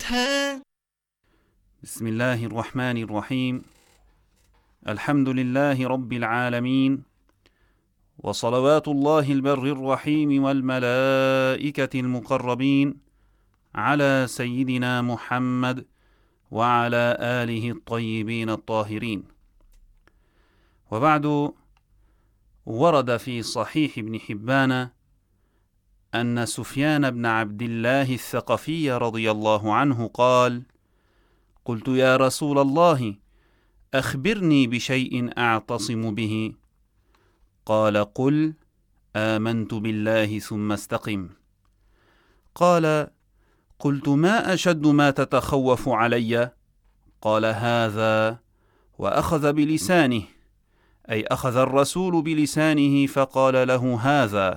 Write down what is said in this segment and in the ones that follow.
है। بسم الله الرحمن الرحيم. الحمد لله رب العالمين، وصلوات الله البر الرحيم والملائكة المقربين على سيدنا محمد وعلى آله الطيبين الطاهرين. وبعد، ورد في صحيح ابن حبان أن سفيان بن عبد الله الثقفي رضي الله عنه قال: قلت يا رسول الله أخبرني بشيء أعتصم به. قال: قل آمنت بالله ثم استقم. قال: قلت ما أشد ما تتخوف علي؟ قال: هذا، وأخذ بلسانه، أي أخذ الرسول بلسانه فقال له هذا.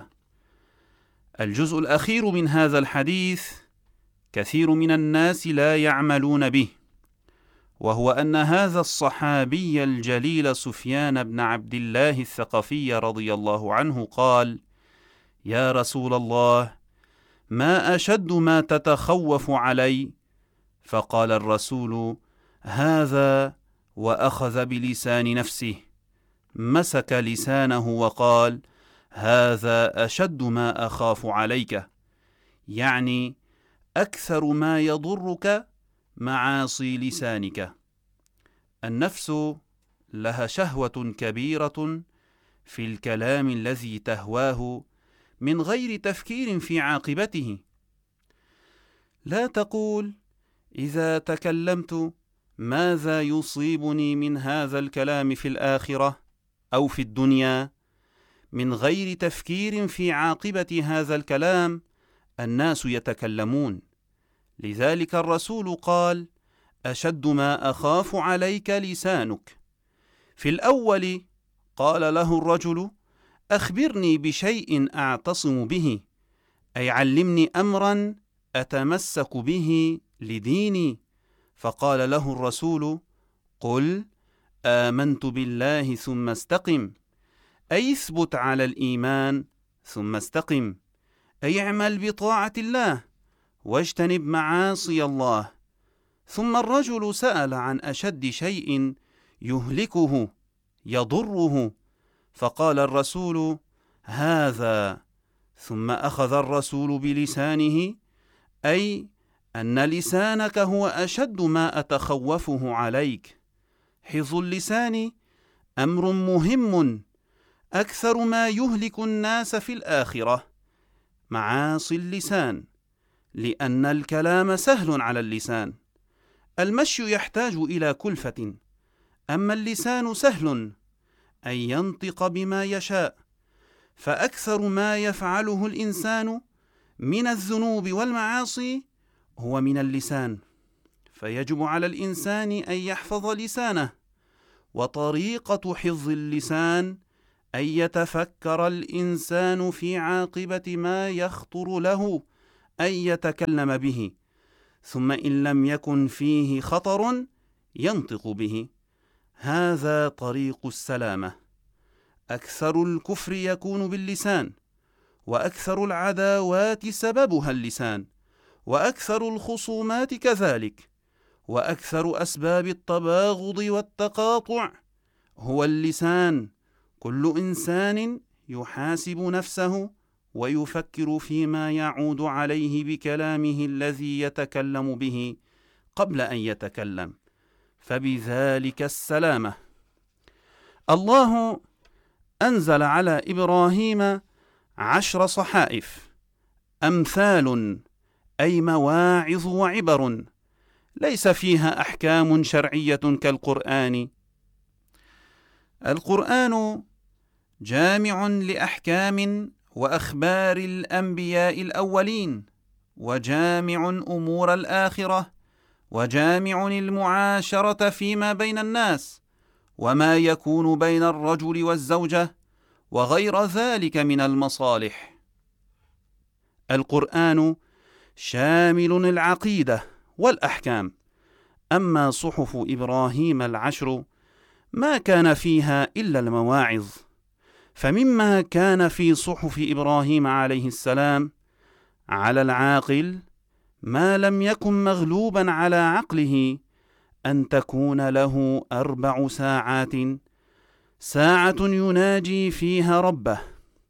الجزء الأخير من هذا الحديث كثير من الناس لا يعملون به، وهو أن هذا الصحابي الجليل سفيان بن عبد الله الثقفي رضي الله عنه قال: يا رسول الله، ما أشد ما تتخوف علي؟ فقال الرسول: هذا، وأخذ بلسان نفسه، مسك لسانه وقال: هذا أشد ما أخاف عليك، يعني أكثر ما يضرك معاصي لسانك. النفس لها شهوة كبيرة في الكلام الذي تهواه من غير تفكير في عاقبته. لا تقول إذا تكلمت ماذا يصيبني من هذا الكلام في الآخرة أو في الدنيا، من غير تفكير في عاقبة هذا الكلام. الناس يتكلمون، لذلك الرسول قال: أشد ما أخاف عليك لسانك. في الأول قال له الرجل: أخبرني بشيء أعتصم به، أي علمني أمرا أتمسك به لديني. فقال له الرسول: قل آمنت بالله ثم استقم، أي اثبت على الإيمان ثم استقم، أي اعمل بطاعة الله واجتنب معاصي الله. ثم الرجل سأل عن أشد شيء يهلكه يضره، فقال الرسول: هذا. ثم أخذ الرسول بلسانه، أي أن لسانك هو أشد ما أتخوفه عليك. حفظ اللسان أمر مهم، أكثر ما يهلك الناس في الآخرة معاصي اللسان، لأن الكلام سهل على اللسان. المشي يحتاج إلى كلفة، أما اللسان سهل أن ينطق بما يشاء. فأكثر ما يفعله الإنسان من الذنوب والمعاصي هو من اللسان، فيجب على الإنسان أن يحفظ لسانه. وطريقة حفظ اللسان أن يتفكر الإنسان في عاقبة ما يخطر له أن يتكلم به، ثم إن لم يكن فيه خطر ينطق به. هذا طريق السلامة. أكثر الكفر يكون باللسان، وأكثر العداوات سببها اللسان، وأكثر الخصومات كذلك، وأكثر أسباب التباغض والتقاطع هو اللسان. كل إنسان يحاسب نفسه ويفكر فيما يعود عليه بكلامه الذي يتكلم به قبل أن يتكلم، فبذلك السلامة. الله أنزل على إبراهيم 10 صحائف، أمثال، أي مواعظ وعبر، ليس فيها أحكام شرعية كالقرآن. القرآن جامع لأحكام وأخبار الأنبياء الأولين، وجامع أمور الآخرة، وجامع المعاشرة فيما بين الناس، وما يكون بين الرجل والزوجة، وغير ذلك من المصالح. القرآن شامل العقيدة والأحكام. أما صحف إبراهيم 10 ما كان فيها إلا المواعظ. فمما كان في صحف إبراهيم عليه السلام: على العاقل ما لم يكن مغلوبا على عقله أن تكون له 4 ساعات: ساعة يناجي فيها ربه،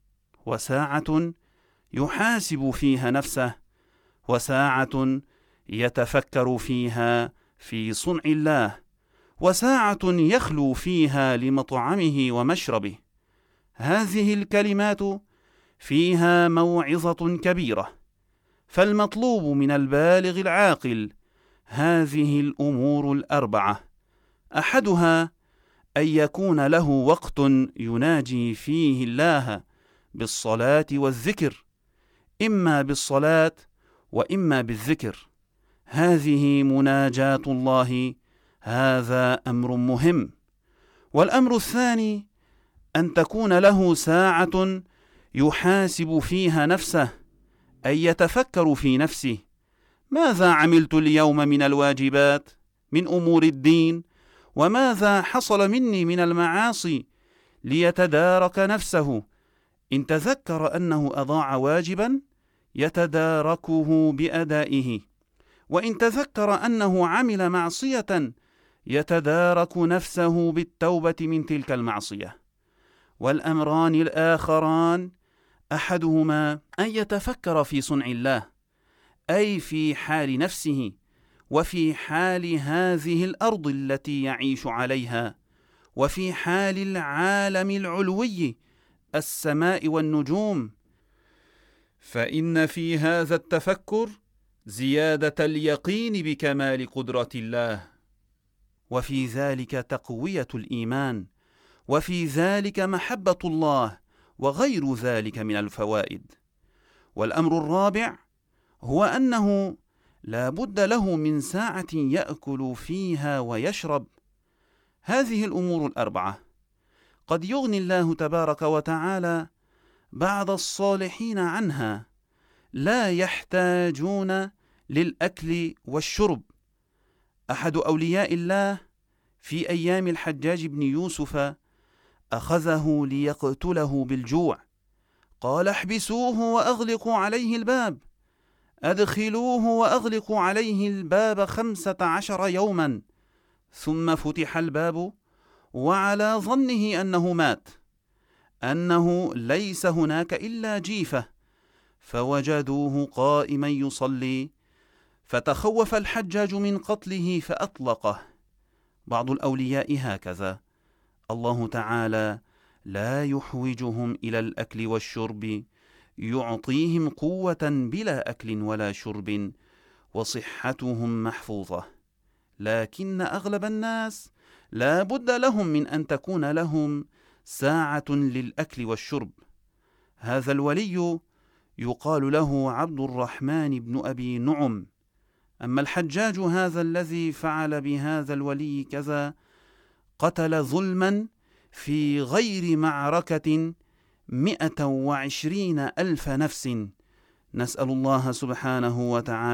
وساعة يحاسب فيها نفسه، وساعة يتفكر فيها في صنع الله، وساعة يخلو فيها لمطعمه ومشربه. هذه الكلمات فيها موعظة كبيرة، فالمطلوب من البالغ العاقل هذه الأمور 4: أحدها أن يكون له وقت يناجي فيه الله بالصلاة والذكر، إما بالصلاة وإما بالذكر. هذه مناجاة الله، هذا أمر مهم. والأمر الثاني أن تكون له ساعة يحاسب فيها نفسه، أي يتفكر في نفسه: ماذا عملت اليوم من الواجبات من أمور الدين، وماذا حصل مني من المعاصي، ليتدارك نفسه. إن تذكر أنه أضاع واجبا يتداركه بأدائه، وإن تذكر أنه عمل معصية يتدارك نفسه بالتوبة من تلك المعصية. والأمران الآخران أحدهما أن يتفكر في صنع الله، أي في حال نفسه وفي حال هذه الأرض التي يعيش عليها، وفي حال العالم العلوي السماء والنجوم، فإن في هذا التفكر زيادة اليقين بكمال قدرة الله، وفي ذلك تقوية الإيمان، وفي ذلك محبة الله، وغير ذلك من الفوائد. والأمر الرابع هو أنه لا بد له من ساعة يأكل فيها ويشرب. هذه الأمور 4 قد يغني الله تبارك وتعالى بعض الصالحين عنها، لا يحتاجون للأكل والشرب. أحد أولياء الله في أيام الحجاج بن يوسف أخذه ليقتله بالجوع، قال: احبسوه وأغلقوا عليه الباب، أدخلوه وأغلقوا عليه الباب 15 يوما. ثم فتح الباب، وعلى ظنه أنه مات، أنه ليس هناك إلا جيفة، فوجدوه قائما يصلي، فتخوف الحجاج من قتله فأطلقه. بعض الأولياء هكذا، الله تعالى لا يحوجهم إلى الأكل والشرب، يعطيهم قوة بلا أكل ولا شرب، وصحتهم محفوظة. لكن أغلب الناس لا بد لهم من أن تكون لهم ساعة للأكل والشرب. هذا الولي يقال له عبد الرحمن بن أبي نعم. أما الحجاج هذا الذي فعل بهذا الولي كذا، قتل ظلما في غير معركة 120,000 نفس. نسأل الله سبحانه وتعالى